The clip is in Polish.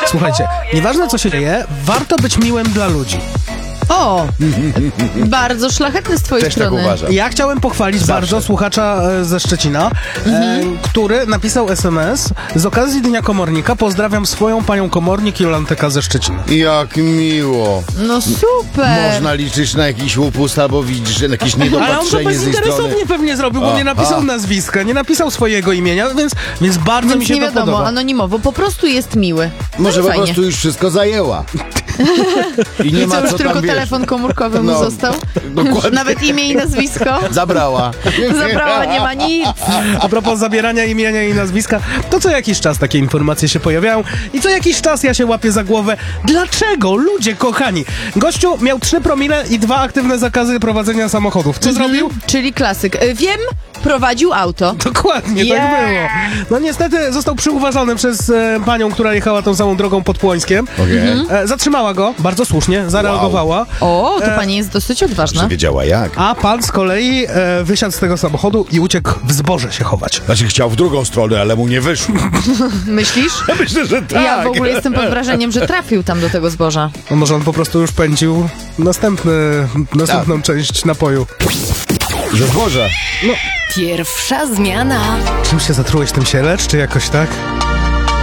Słuchajcie, nieważne co się dzieje, warto być miłym dla ludzi. O, bardzo szlachetny z twojej Też tak strony. uważam. Ja chciałem pochwalić bardzo słuchacza ze Szczecina, który napisał SMS z okazji Dnia Komornika. Pozdrawiam swoją panią komornik Jolantę ze Szczecina. Jak miło. No super. Można liczyć na jakiś upust albo widzisz, że jakieś Ale on to niedopatrzenie z jej strony. bezinteresownie pewnie zrobił, bo nie napisał nazwiska, nie napisał swojego imienia, więc bardzo mi się nie to wiadomo, podoba. anonimowo, po prostu jest miły. No Może i po fajnie. prostu już wszystko zajęła. I nie I co, ma już co tylko tam, wiesz, telefon komórkowy mu No, został? dokładnie. Nawet imię i nazwisko? zabrała. Zabrała, nie ma nic. A propos zabierania imienia i nazwiska, to co jakiś czas takie informacje się pojawiają i co jakiś czas ja się łapię za głowę. Dlaczego? Ludzie kochani. Gościu miał 3 promile i 2 aktywne zakazy prowadzenia samochodów. Co zrobił? Czyli klasyk. Wiem, prowadził auto. Dokładnie, tak było. No niestety został przyuważony przez panią, która jechała tą samą drogą pod Płońskiem. Okay. Zatrzymała go, bardzo słusznie, zareagowała. O, to pani jest dosyć odważna. Wiedziała jak. A pan z kolei wysiadł z tego samochodu i uciekł w zboże się chować. Znaczy chciał w drugą stronę, ale mu nie wyszło. Myślisz? Myślę, że tak. Ja w ogóle jestem pod wrażeniem, że trafił tam do tego zboża. No może on po prostu już pędził następną część napoju. Że zboża. Pierwsza zmiana. Czym się zatrułeś, tym się lecz, czy jakoś tak?